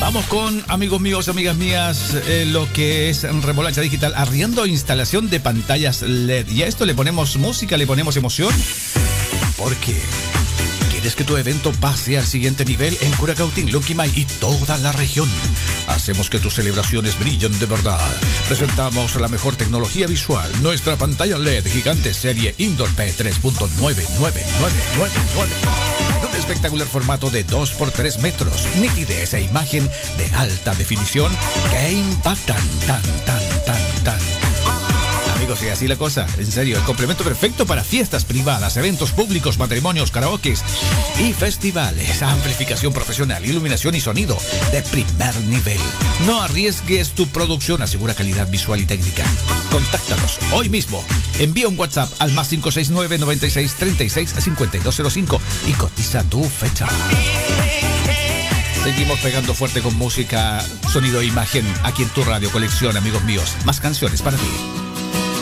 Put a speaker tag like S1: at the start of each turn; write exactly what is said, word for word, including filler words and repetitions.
S1: Vamos con, amigos míos, amigas mías, eh, lo que es Remolacha Digital, arriendo instalación de pantallas L E D. Y a esto le ponemos música, le ponemos emoción. ¿Por qué? ¿Quieres que tu evento pase al siguiente nivel en Curacautín, Lonquimay y toda la región? Hacemos que tus celebraciones brillen de verdad. Presentamos la mejor tecnología visual, nuestra pantalla L E D gigante serie Indoor P tres punto nueve nueve nueve nueve nueve. Un espectacular formato de dos por tres metros, nitidez e imagen de alta definición que impactan tan, tan, tan, tan. Amigos, y así la cosa, en serio, el complemento perfecto para fiestas privadas, eventos públicos, matrimonios, karaokes y festivales. Amplificación profesional, iluminación y sonido de primer nivel. No arriesgues tu producción, asegura calidad visual y técnica. Contáctanos hoy mismo. Envía un WhatsApp al más cinco seis nueve, noventa y seis, treinta y seis, cincuenta y dos cero cinco y cotiza tu fecha. Seguimos pegando fuerte con música, sonido e imagen aquí en tu radio colección, amigos míos. Más canciones para ti.